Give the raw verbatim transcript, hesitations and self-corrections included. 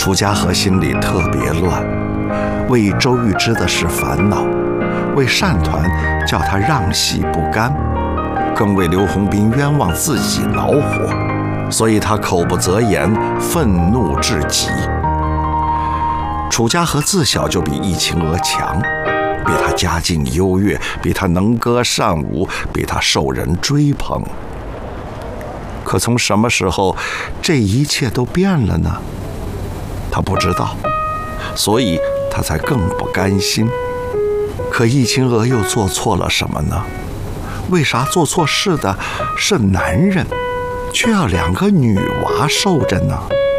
楚家和心里特别乱，为周玉芝的事烦恼，为单团叫他让戏不甘，更为刘洪斌冤枉自己恼火，所以他口不择言，愤怒至极。楚家和自小就比易秦娥强，比他家境优越，比他能歌善舞，比他受人追捧。可从什么时候这一切都变了呢？他不知道，所以他才更不甘心。可易秦娥又做错了什么呢？为啥做错事的是男人，却要两个女娃受着呢？